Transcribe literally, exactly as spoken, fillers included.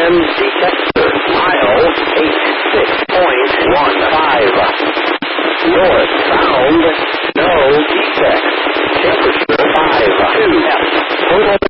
wind detector. Mile eight six point one five. North sound, no defects. Temperature five two. Total